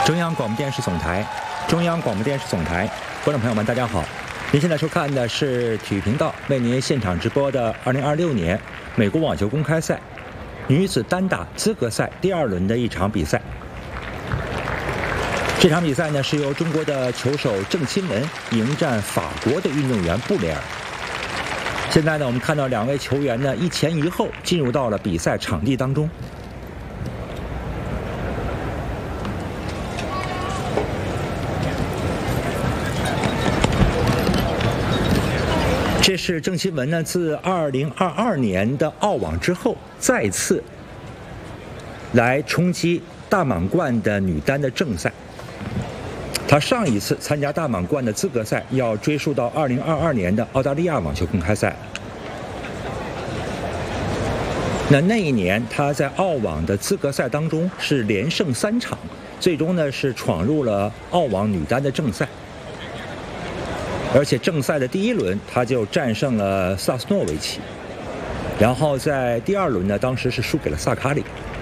中央广播电视总台，观众朋友们，大家好！您现在收看的是体育频道为您现场直播的2026年美国网球公开赛女子单打资格赛第2轮的一场比赛。这场比赛呢是由中国的球手郑钦文迎战法国的运动员布雷尔。现在呢，我们看到2位球员呢一前一后进入到了比赛场地当中。这是郑钦文呢自2022年的澳网之后再次来冲击大满贯的女单的正赛。他上一次参加大满贯的资格赛要追溯到2022年的澳大利亚网球公开赛。那一年他在澳网的资格赛当中是连胜3场，最终呢是闯入了澳网女单的正赛。而且正赛的第1轮他就战胜了萨斯诺维奇，然后在第2轮呢当时是输给了萨卡里。